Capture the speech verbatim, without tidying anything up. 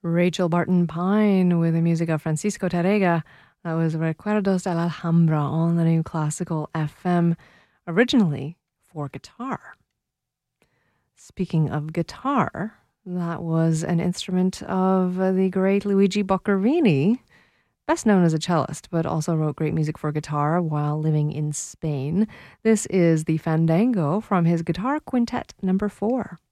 Rachel Barton Pine with the music of Francisco Tarrega. That was Recuerdos de la Alhambra on the New Classical F M, originally for guitar. Speaking of guitar, that was an instrument of the great Luigi Boccherini, best known as a cellist, but also wrote great music for guitar while living in Spain. This is the Fandango from his Guitar Quintet number four.